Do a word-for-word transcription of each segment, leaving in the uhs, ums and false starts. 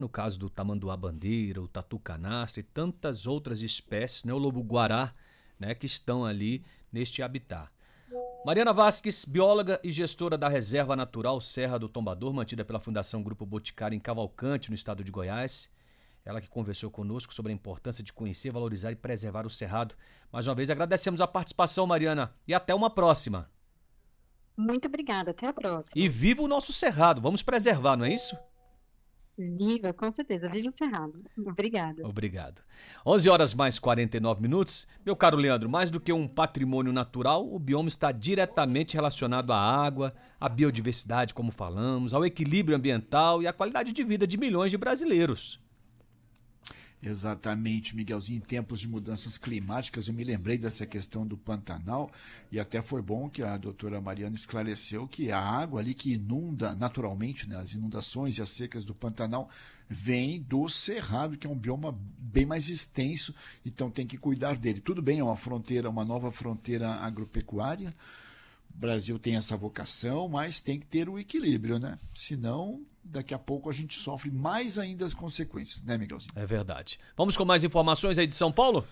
no caso do tamanduá-bandeira, o tatu-canastra e tantas outras espécies, né, o lobo-guará, né, que estão ali neste habitat. Mariana Vasques, bióloga e gestora da Reserva Natural Serra do Tombador, mantida pela Fundação Grupo Boticário em Cavalcante, no estado de Goiás. Ela que conversou conosco sobre a importância de conhecer, valorizar e preservar o cerrado. Mais uma vez agradecemos a participação, Mariana, e até uma próxima. Muito obrigada, até a próxima. E viva o nosso cerrado, vamos preservar, não é isso? Viva, com certeza, viva o cerrado. Obrigada. Obrigado. onze horas mais quarenta e nove minutos. Meu caro Leandro, mais do que um patrimônio natural, o bioma está diretamente relacionado à água, à biodiversidade, como falamos, ao equilíbrio ambiental e à qualidade de vida de milhões de brasileiros. Exatamente, Miguelzinho. Em tempos de mudanças climáticas, eu me lembrei dessa questão do Pantanal e até foi bom que a doutora Mariana esclareceu que a água ali que inunda naturalmente, né, as inundações e as secas do Pantanal, vem do Cerrado, que é um bioma bem mais extenso, então tem que cuidar dele. Tudo bem, é uma fronteira, uma nova fronteira agropecuária. O Brasil tem essa vocação, mas tem que ter o equilíbrio, né? Senão, daqui a pouco a gente sofre mais ainda as consequências, né, Miguelzinho? É verdade. Vamos com mais informações aí de São Paulo?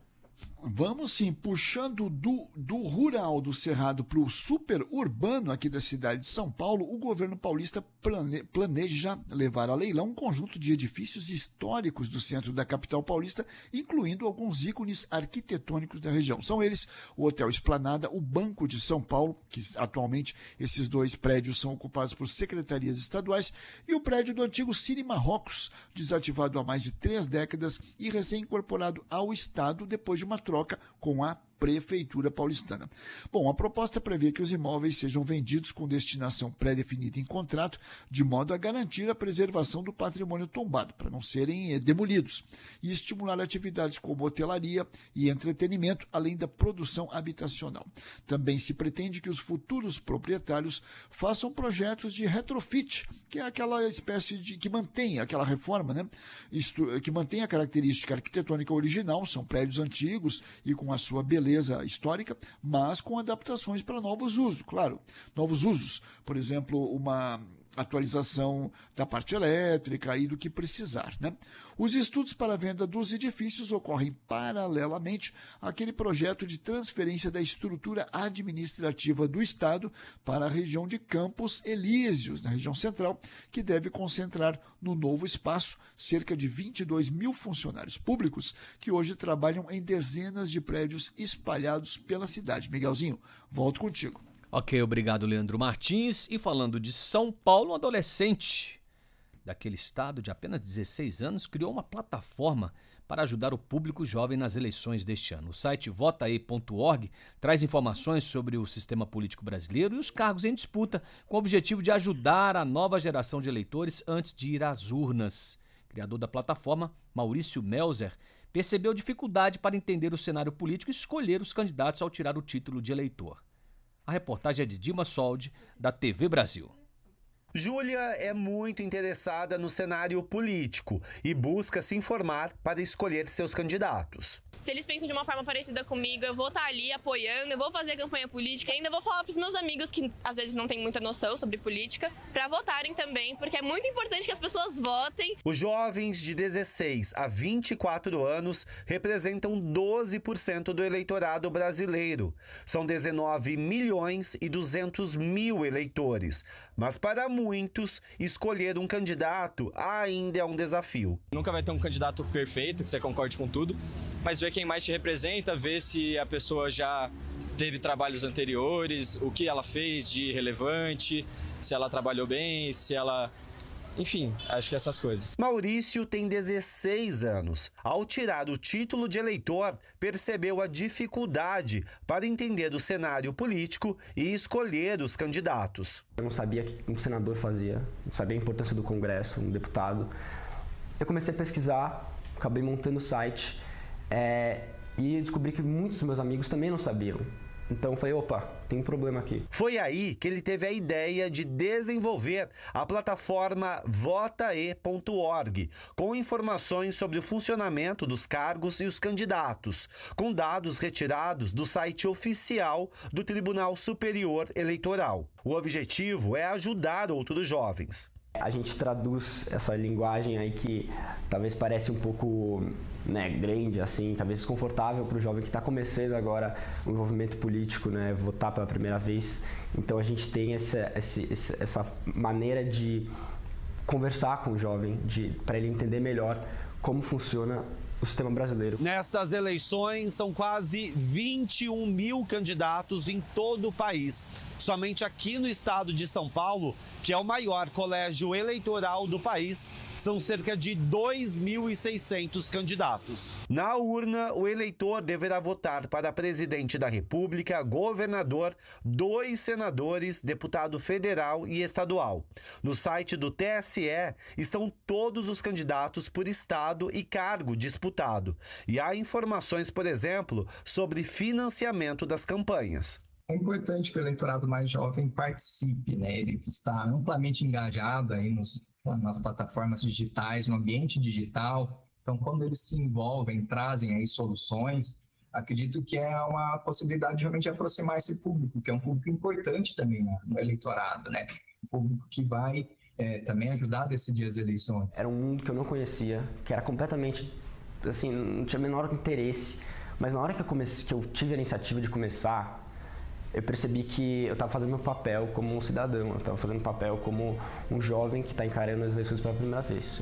Vamos sim, puxando do, do rural do Cerrado para o super urbano aqui da cidade de São Paulo, o governo paulista plane, planeja levar a leilão um conjunto de edifícios históricos do centro da capital paulista, incluindo alguns ícones arquitetônicos da região. São eles o Hotel Esplanada, o Banco de São Paulo, que atualmente esses dois prédios são ocupados por secretarias estaduais, e o prédio do antigo Cine Marrocos, desativado há mais de três décadas e recém-incorporado ao Estado depois de uma troca com a Prefeitura paulistana. Bom, a proposta prevê que os imóveis sejam vendidos com destinação pré-definida em contrato, de modo a garantir a preservação do patrimônio tombado, para não serem eh, demolidos, e estimular atividades como hotelaria e entretenimento, além da produção habitacional. Também se pretende que os futuros proprietários façam projetos de retrofit, que é aquela espécie de que mantém aquela reforma, né? Isto, que mantém a característica arquitetônica original, são prédios antigos e com a sua beleza histórica, mas com adaptações para novos usos, claro, novos usos, por exemplo, uma atualização da parte elétrica e do que precisar, né? Os estudos para a venda dos edifícios ocorrem paralelamente àquele projeto de transferência da estrutura administrativa do Estado para a região de Campos Elíseos, na região central, que deve concentrar no novo espaço cerca de vinte e dois mil funcionários públicos que hoje trabalham em dezenas de prédios espalhados pela cidade. Miguelzinho, volto contigo. Ok, obrigado, Leandro Martins. E falando de São Paulo, um adolescente daquele estado de apenas dezesseis anos criou uma plataforma para ajudar o público jovem nas eleições deste ano. O site votae ponto org traz informações sobre o sistema político brasileiro e os cargos em disputa, com o objetivo de ajudar a nova geração de eleitores antes de ir às urnas. Criador da plataforma, Maurício Melzer, percebeu dificuldade para entender o cenário político e escolher os candidatos ao tirar o título de eleitor. A reportagem é de Dima Soldi, da T V Brasil. Júlia é muito interessada no cenário político e busca se informar para escolher seus candidatos. Se eles pensam de uma forma parecida comigo, eu vou estar ali apoiando, eu vou fazer campanha política, ainda vou falar para os meus amigos que às vezes não têm muita noção sobre política, para votarem também, porque é muito importante que as pessoas votem. Os jovens de dezesseis a vinte e quatro anos representam doze por cento do eleitorado brasileiro. São dezenove milhões e duzentos mil eleitores, mas para muitos, escolher um candidato ainda é um desafio. Nunca vai ter um candidato perfeito, que você concorde com tudo, mas ver quem mais te representa, ver se a pessoa já teve trabalhos anteriores, o que ela fez de relevante, se ela trabalhou bem, se ela... Enfim, acho que essas coisas. Maurício tem dezesseis anos. Ao tirar o título de eleitor, percebeu a dificuldade para entender o cenário político e escolher os candidatos. Eu não sabia o que um senador fazia, não sabia a importância do Congresso, um deputado. Eu comecei a pesquisar, acabei montando o site é, e descobri que muitos dos meus amigos também não sabiam. Então eu falei, opa, tem um problema aqui. Foi aí que ele teve a ideia de desenvolver a plataforma votae ponto org, com informações sobre o funcionamento dos cargos e os candidatos, com dados retirados do site oficial do Tribunal Superior Eleitoral. O objetivo é ajudar outros jovens. A gente traduz essa linguagem aí que talvez parece um pouco, né, grande, assim, talvez desconfortável para o jovem que está começando agora o envolvimento político, né, votar pela primeira vez. Então a gente tem essa, essa, essa maneira de conversar com o jovem, para ele entender melhor como funciona o sistema brasileiro. Nestas eleições, são quase vinte e um mil candidatos em todo o país. Somente aqui no estado de São Paulo, que é o maior colégio eleitoral do país, são cerca de dois mil e seiscentos candidatos. Na urna, o eleitor deverá votar para presidente da República, governador, dois senadores, deputado federal e estadual. No site do T S E estão todos os candidatos por estado e cargo disputado. E há informações, por exemplo, sobre financiamento das campanhas. É importante que o eleitorado mais jovem participe, né? Ele está amplamente engajado aí nos, nas plataformas digitais, no ambiente digital. Então, quando eles se envolvem, trazem aí soluções, acredito que é uma possibilidade realmente de aproximar esse público, que é um público importante também, né, no eleitorado, né? Um público que vai é, também ajudar a decidir as eleições. Era um mundo que eu não conhecia, que era completamente, assim, não tinha o menor interesse. Mas na hora que eu, comecei, que eu tive a iniciativa de começar, eu percebi que eu estava fazendo meu papel como um cidadão, eu estava fazendo papel como um jovem que está encarando as eleições pela primeira vez.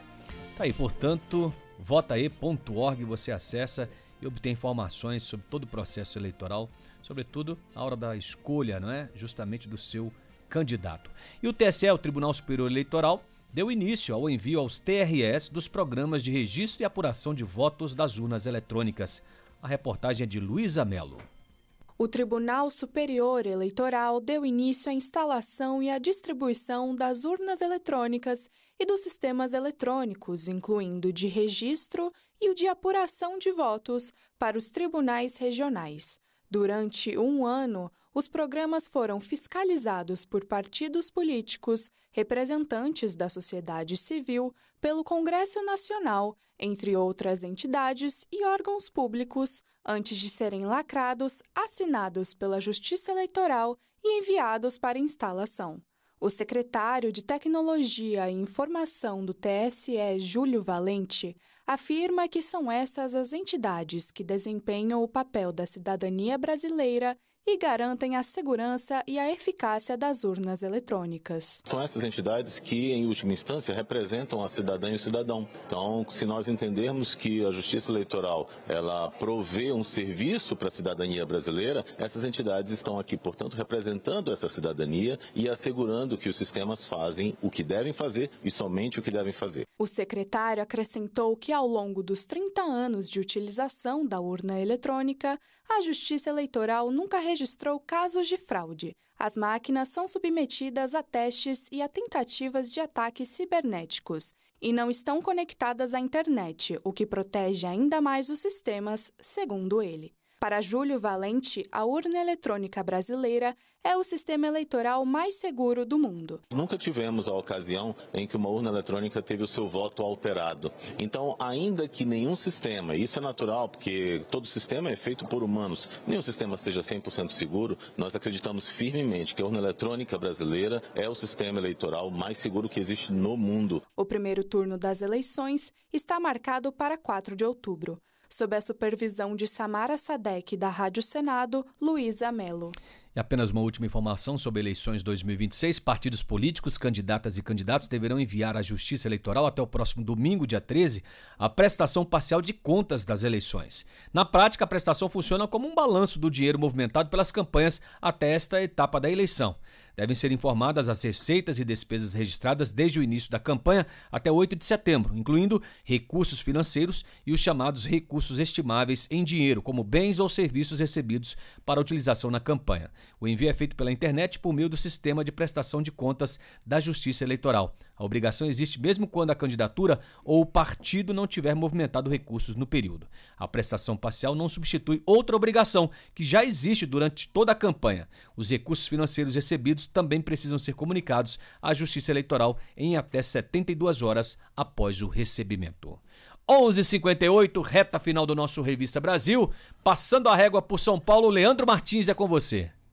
Tá aí, portanto, votae ponto org, você acessa e obtém informações sobre todo o processo eleitoral, sobretudo a hora da escolha, não é? Justamente do seu candidato. E o T S E, o Tribunal Superior Eleitoral, deu início ao envio aos T R Es dos programas de registro e apuração de votos das urnas eletrônicas. A reportagem é de Luísa Mello. O Tribunal Superior Eleitoral deu início à instalação e à distribuição das urnas eletrônicas e dos sistemas eletrônicos, incluindo o de registro e o de apuração de votos, para os tribunais regionais. Durante um ano, os programas foram fiscalizados por partidos políticos, representantes da sociedade civil, pelo Congresso Nacional, entre outras entidades e órgãos públicos, antes de serem lacrados, assinados pela Justiça Eleitoral e enviados para instalação. O secretário de Tecnologia e Informação do T S E, Júlio Valente, afirma que são essas as entidades que desempenham o papel da cidadania brasileira e garantem a segurança e a eficácia das urnas eletrônicas. São essas entidades que, em última instância, representam a cidadã e o cidadão. Então, se nós entendermos que a Justiça Eleitoral ela provê um serviço para a cidadania brasileira, essas entidades estão aqui, portanto, representando essa cidadania e assegurando que os sistemas fazem o que devem fazer e somente o que devem fazer. O secretário acrescentou que, ao longo dos trinta anos de utilização da urna eletrônica, a Justiça Eleitoral nunca registrou casos de fraude. As máquinas são submetidas a testes e a tentativas de ataques cibernéticos e não estão conectadas à internet, o que protege ainda mais os sistemas, segundo ele. Para Júlio Valente, a urna eletrônica brasileira é o sistema eleitoral mais seguro do mundo. Nunca tivemos a ocasião em que uma urna eletrônica teve o seu voto alterado. Então, ainda que nenhum sistema, e isso é natural, porque todo sistema é feito por humanos, nenhum sistema seja cem por cento seguro, nós acreditamos firmemente que a urna eletrônica brasileira é o sistema eleitoral mais seguro que existe no mundo. O primeiro turno das eleições está marcado para quatro de outubro. Sob a supervisão de Samara Sadek, da Rádio Senado, Luísa Mello. E apenas uma última informação sobre eleições dois mil e vinte e seis. Partidos políticos, candidatas e candidatos deverão enviar à Justiça Eleitoral até o próximo domingo, dia treze, a prestação parcial de contas das eleições. Na prática, a prestação funciona como um balanço do dinheiro movimentado pelas campanhas até esta etapa da eleição. Devem ser informadas as receitas e despesas registradas desde o início da campanha até oito de setembro, incluindo recursos financeiros e os chamados recursos estimáveis em dinheiro, como bens ou serviços recebidos para utilização na campanha. O envio é feito pela internet por meio do sistema de prestação de contas da Justiça Eleitoral. A obrigação existe mesmo quando a candidatura ou o partido não tiver movimentado recursos no período. A prestação parcial não substitui outra obrigação que já existe durante toda a campanha. Os recursos financeiros recebidos também precisam ser comunicados à Justiça Eleitoral em até setenta e duas horas após o recebimento. onze e cinquenta e oito, reta final do nosso Revista Brasil. Passando a régua por São Paulo, Leandro Martins é com você.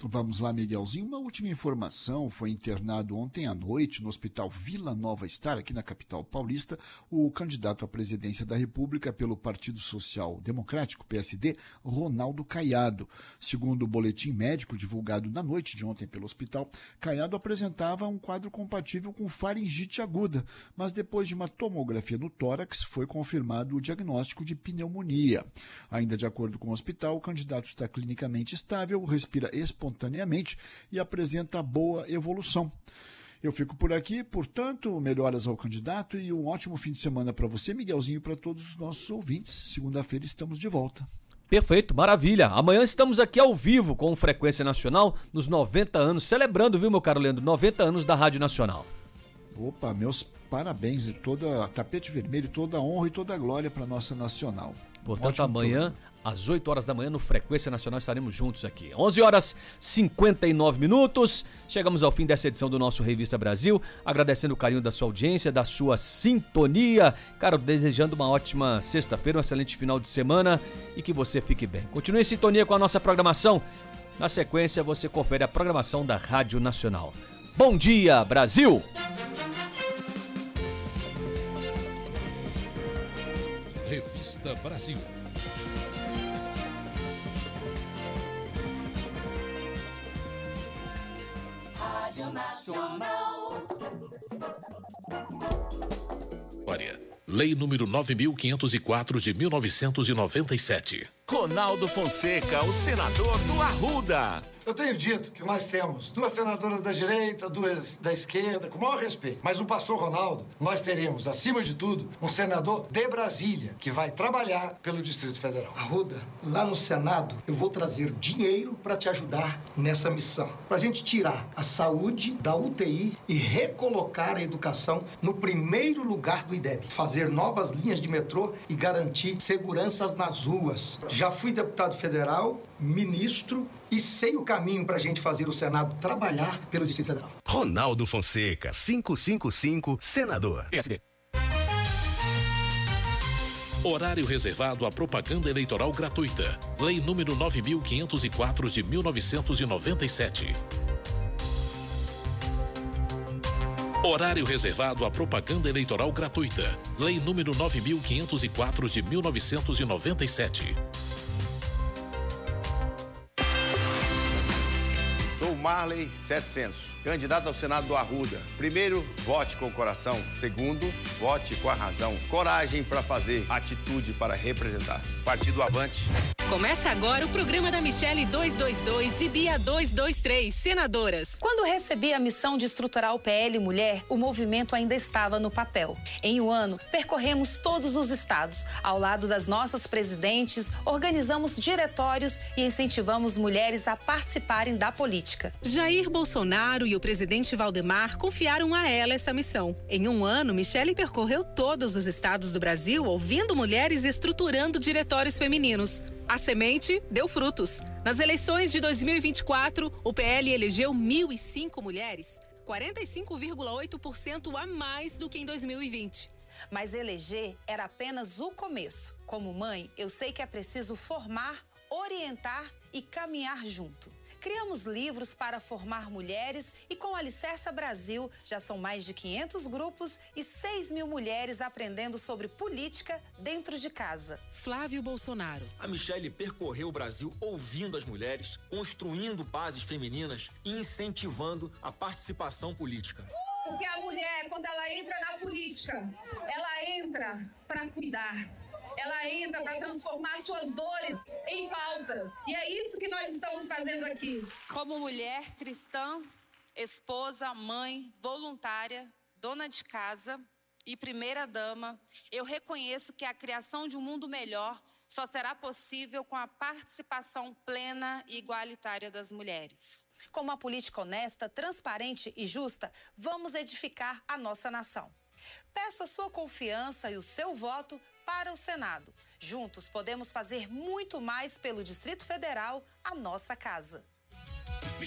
Vamos lá, Miguelzinho. Uma última informação: foi internado ontem à noite no Hospital Vila Nova Star, aqui na capital paulista, o candidato à presidência da República pelo Partido Social Democrático, P S D, Ronaldo Caiado. Segundo o boletim médico divulgado na noite de ontem pelo hospital, Caiado apresentava um quadro compatível com faringite aguda, mas depois de uma tomografia no tórax foi confirmado o diagnóstico de pneumonia. Ainda de acordo com o hospital, o candidato está clinicamente estável, respira espontaneamente e apresenta boa evolução. Eu fico por aqui, portanto, melhoras ao candidato e um ótimo fim de semana para você, Miguelzinho, e para todos os nossos ouvintes. Segunda-feira estamos de volta. Perfeito, maravilha. Amanhã estamos aqui ao vivo com Frequência Nacional nos noventa anos, celebrando, viu, meu caro Leandro, noventa anos da Rádio Nacional. Opa, meus parabéns e toda tapete vermelho, toda a honra e toda a glória para nossa Nacional. Portanto, Ótimo amanhã, programa. às oito horas da manhã, no Frequência Nacional, estaremos juntos aqui. onze horas e cinquenta e nove minutos. Chegamos ao fim dessa edição do nosso Revista Brasil, agradecendo o carinho da sua audiência, da sua sintonia. Cara, desejando uma ótima sexta-feira, um excelente final de semana e que você fique bem. Continue em sintonia com a nossa programação. Na sequência, você confere a programação da Rádio Nacional. Bom dia, Brasil! Revista Brasil. Rádio Nacional. Olha, Lei número nove mil quinhentos e quatro de mil novecentos e noventa e sete. Ronaldo Fonseca, o senador do Arruda. Eu tenho dito que nós temos duas senadoras da direita, duas da esquerda, com o maior respeito. Mas o pastor Ronaldo, nós teremos, acima de tudo, um senador de Brasília, que vai trabalhar pelo Distrito Federal. Arruda, lá no Senado, eu vou trazer dinheiro para te ajudar nessa missão. Pra gente tirar a saúde da U T I e recolocar a educação no primeiro lugar do I D E B. Fazer novas linhas de metrô e garantir seguranças nas ruas. Já fui deputado federal, ministro e sei o caminho para a gente fazer o Senado trabalhar pelo Distrito Federal. Ronaldo Fonseca, quinhentos e cinquenta e cinco, senador. P S D. Horário reservado à propaganda eleitoral gratuita. Lei número nove mil quinhentos e quatro de mil novecentos e noventa e sete. Horário reservado à propaganda eleitoral gratuita. Lei número nove mil quinhentos e quatro de mil novecentos e noventa e sete. Sou Marley setecentos, candidato ao Senado do Arruda. Primeiro, vote com o coração. Segundo, vote com a razão. Coragem para fazer, atitude para representar. Partido Avante. Começa agora o programa da Michele duzentos e vinte e dois e Bia duzentos e vinte e três, senadoras. Quando recebi a missão de estruturar o P L Mulher, o movimento ainda estava no papel. Em um ano, percorremos todos os estados. Ao lado das nossas presidentes, organizamos diretórios e incentivamos mulheres a participarem da política. Jair Bolsonaro e o presidente Valdemar confiaram a ela essa missão. Em um ano, Michele percorreu todos os estados do Brasil, ouvindo mulheres e estruturando diretórios femininos. A semente deu frutos. Nas eleições de dois mil e vinte e quatro, o P L elegeu mil e cinco mulheres, quarenta e cinco vírgula oito por cento a mais do que em dois mil e vinte. Mas eleger era apenas o começo. Como mãe, eu sei que é preciso formar, orientar e caminhar junto. Criamos livros para formar mulheres e com a Alicerça Brasil já são mais de quinhentos grupos e seis mil mulheres aprendendo sobre política dentro de casa. Flávio Bolsonaro. A Michele percorreu o Brasil ouvindo as mulheres, construindo bases femininas e incentivando a participação política. Porque a mulher, quando ela entra na política, ela entra para cuidar. Ela entra para transformar suas dores em pautas. E é isso que nós estamos fazendo aqui. Como mulher cristã, esposa, mãe, voluntária, dona de casa e primeira-dama, eu reconheço que a criação de um mundo melhor só será possível com a participação plena e igualitária das mulheres. Com uma política honesta, transparente e justa, vamos edificar a nossa nação. Peço a sua confiança e o seu voto para o Senado. Juntos podemos fazer muito mais pelo Distrito Federal, a nossa casa.